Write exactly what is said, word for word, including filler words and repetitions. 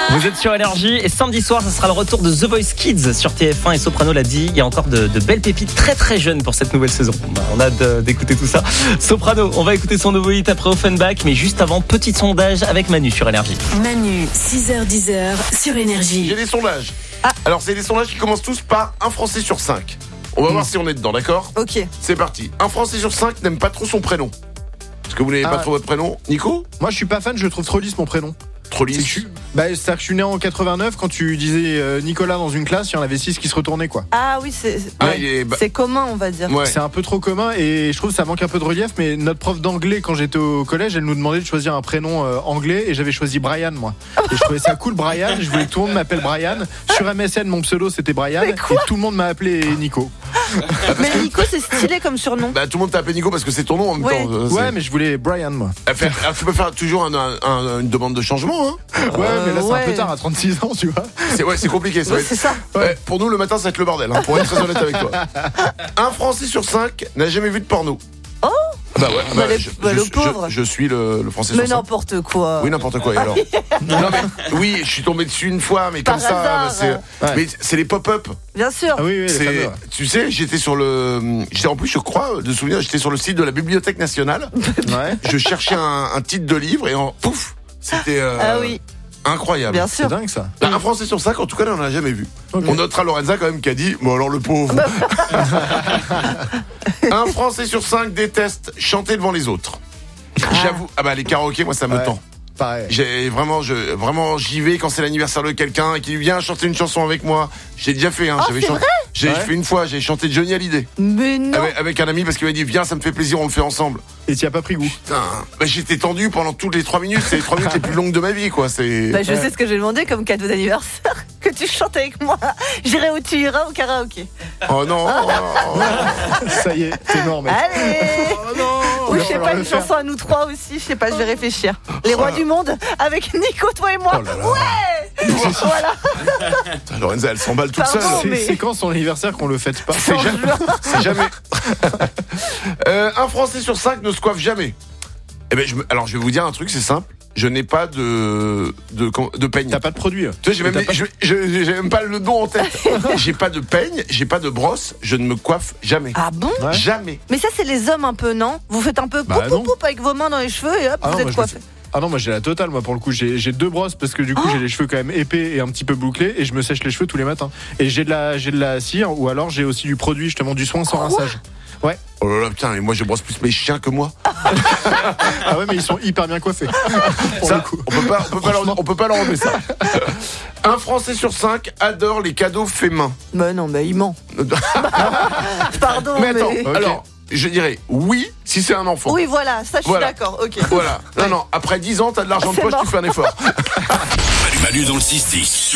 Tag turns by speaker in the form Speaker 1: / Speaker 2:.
Speaker 1: Vous êtes sur Énergie et samedi soir, ce sera le retour de The Voice Kids sur T F un et Soprano l'a dit. Il y a encore de, de belles pépites très très jeunes pour cette nouvelle saison. On a hâte d'écouter tout ça. Soprano, on va écouter son nouveau hit après Offenbach, mais juste avant, petit sondage avec Manu sur Énergie.
Speaker 2: Manu, six heures dix sur Énergie.
Speaker 3: J'ai des sondages.
Speaker 2: Ah.
Speaker 3: Alors, c'est des sondages qui commencent tous par un Français sur cinq. On va mmh. voir si on est dedans, d'accord ?
Speaker 2: Ok.
Speaker 3: C'est parti. Un Français sur cinq n'aime pas trop son prénom. Est-ce que vous n'aimez ah. pas trop votre prénom ? Nico ?
Speaker 4: Moi, je suis pas fan, je trouve trop lisse mon prénom.
Speaker 3: Trop lisse.
Speaker 4: C'est que, bah, c'est-à-dire que je suis né en quatre-vingt-neuf. Quand tu disais euh, Nicolas dans une classe, il y en avait six qui se retournaient, quoi.
Speaker 5: Ah oui, c'est, c'est,
Speaker 3: ah,
Speaker 5: ouais.
Speaker 3: est, bah...
Speaker 5: c'est commun, on va dire.
Speaker 4: Ouais. C'est un peu trop commun et je trouve que ça manque un peu de relief. Mais notre prof d'anglais, quand j'étais au collège, elle nous demandait de choisir un prénom euh, anglais et j'avais choisi Brian, moi. Et je trouvais ça cool, Brian. Je voulais que tout le monde m'appelle Brian. Sur M S N, mon pseudo c'était Brian et tout le monde m'a appelé Nico.
Speaker 5: Mais Nico, c'est stylé comme surnom.
Speaker 3: Bah, tout le monde t'a appelé Nico parce que c'est ton nom en même
Speaker 5: ouais.
Speaker 3: temps.
Speaker 4: Ouais, c'est... mais je voulais Brian, moi.
Speaker 3: Fait, tu peux faire toujours un, un, un, une demande de changement, hein.
Speaker 4: Ouais, euh, mais là c'est
Speaker 5: ouais.
Speaker 4: un peu tard à trente-six ans, tu vois.
Speaker 3: C'est, ouais, c'est compliqué. Ça
Speaker 5: ouais,
Speaker 3: va être...
Speaker 5: c'est ça.
Speaker 3: Ouais, pour nous, le matin, ça va être le bordel, hein, pour être très honnête avec toi. Un Français sur cinq n'a jamais vu de porno.
Speaker 5: Oh
Speaker 3: bah ouais, bah,
Speaker 5: bah, le,
Speaker 3: je,
Speaker 5: bah,
Speaker 3: je,
Speaker 5: le pauvre.
Speaker 3: Je, je suis le, le Français
Speaker 5: mais
Speaker 3: sur cinq.
Speaker 5: Mais n'importe quoi.
Speaker 3: Oui, n'importe quoi. Et alors non, mais oui, je suis tombé dessus une fois, mais
Speaker 5: Par
Speaker 3: comme ça,
Speaker 5: hasard.
Speaker 3: c'est,
Speaker 5: Ouais.
Speaker 3: mais c'est les pop-up.
Speaker 5: Bien sûr.
Speaker 4: Ah oui, oui,
Speaker 3: c'est, fameux, ouais. Tu sais, j'étais sur le, j'étais en plus, je crois, de souvenir, j'étais sur le site de la Bibliothèque nationale.
Speaker 4: Ouais.
Speaker 3: Je cherchais un, un titre de livre et en pouf, c'était. Euh,
Speaker 5: ah oui.
Speaker 3: Incroyable.
Speaker 5: Bien sûr.
Speaker 4: C'est dingue ça.
Speaker 3: Bah, un Français sur cinq, en tout cas, là, on n'en a jamais vu. Okay. On notera Lorenza quand même qui a dit, bon alors le pauvre. Un Français sur cinq déteste chanter devant les autres. Ah. J'avoue, ah bah les karaokés, moi ça me
Speaker 4: ouais.
Speaker 3: tend.
Speaker 4: Pareil.
Speaker 3: J'ai vraiment, je, vraiment, j'y vais quand c'est l'anniversaire de quelqu'un et qui vient chanter une chanson avec moi. J'ai déjà fait, hein.
Speaker 5: Oh,
Speaker 3: J'avais
Speaker 5: c'est
Speaker 3: chanté.
Speaker 5: vrai
Speaker 3: J'ai
Speaker 4: ouais.
Speaker 3: fait une fois, j'ai chanté Johnny Hallyday.
Speaker 5: Mais non.
Speaker 3: Avec, avec un ami parce qu'il m'a dit, viens, ça me fait plaisir, on le fait ensemble.
Speaker 4: Et tu as pas pris goût.
Speaker 3: Putain, bah, j'étais tendu pendant toutes les trois minutes. C'est les trois minutes les plus longues de ma vie, quoi. C'est.
Speaker 5: Bah, je
Speaker 4: ouais.
Speaker 5: sais ce que j'ai demandé comme cadeau d'anniversaire. Que tu chantes avec moi. J'irai où tu iras au karaoké.
Speaker 3: Oh non. Oh,
Speaker 4: ça y est, t'es mort, mec.
Speaker 5: Allez.
Speaker 3: Oh non.
Speaker 5: Ou je sais pas, une chanson à nous trois aussi. Je sais pas, je vais réfléchir. Les rois du monde avec Nico, toi et moi.
Speaker 3: Oh là là.
Speaker 5: Ouais. Voilà.
Speaker 3: Putain, Lorenza, elle s'emballe toute
Speaker 5: Pardon,
Speaker 3: seule.
Speaker 4: C'est,
Speaker 5: mais...
Speaker 4: c'est quand son anniversaire qu'on le fête pas?
Speaker 3: C'est jamais. C'est jamais. euh, un Français sur cinq ne se coiffe jamais. Eh ben, je me... alors je vais vous dire un truc, c'est simple. Je n'ai pas de de, de peigne.
Speaker 4: T'as pas de produit.
Speaker 3: Tu sais, j'ai même,
Speaker 4: pas...
Speaker 3: je, je, j'ai même pas le nom en tête. J'ai pas de peigne, j'ai pas de brosse. Je ne me coiffe jamais.
Speaker 5: Ah bon?
Speaker 3: Ouais. Jamais.
Speaker 5: Mais ça, c'est les hommes un peu, non? Vous faites un peu
Speaker 4: bah,
Speaker 5: poup, poup, poup avec vos mains dans les cheveux et hop,
Speaker 4: ah
Speaker 5: vous
Speaker 4: non,
Speaker 5: êtes coiffés.
Speaker 4: Ah non, moi j'ai la totale, moi pour le coup. J'ai, j'ai deux brosses parce que du coup oh j'ai les cheveux quand même épais et un petit peu bouclés et je me sèche les cheveux tous les matins. Et j'ai de la, j'ai de la cire ou alors j'ai aussi du produit, justement du soin sans rinçage. Ouais.
Speaker 3: Oh là là, putain, et moi je brosse plus mes chiens que moi.
Speaker 4: Ah ouais, mais ils sont hyper bien coiffés. Pour
Speaker 3: ça,
Speaker 4: le coup.
Speaker 3: on peut pas, on peut pas, leur, on peut pas leur enlever ça. Un Français sur cinq adore les cadeaux faits main.
Speaker 5: Bah non, bah il ment. Pardon,
Speaker 3: mais attends,
Speaker 5: mais...
Speaker 3: Okay. Alors, je dirais oui si c'est un enfant.
Speaker 5: Oui, voilà, ça je
Speaker 3: voilà.
Speaker 5: suis d'accord, ok.
Speaker 3: Voilà. Non, non, après dix ans, t'as de l'argent de poche,
Speaker 5: mort.
Speaker 3: tu fais un effort.
Speaker 6: Manu, Manu dans le six dix.